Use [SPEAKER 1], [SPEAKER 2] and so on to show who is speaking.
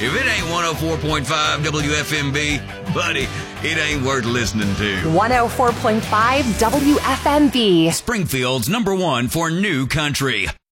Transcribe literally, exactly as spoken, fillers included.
[SPEAKER 1] If it ain't one oh four point five W F M B, buddy, it ain't worth listening to.
[SPEAKER 2] one oh four point five W F M B.
[SPEAKER 1] Springfield's number one for new country.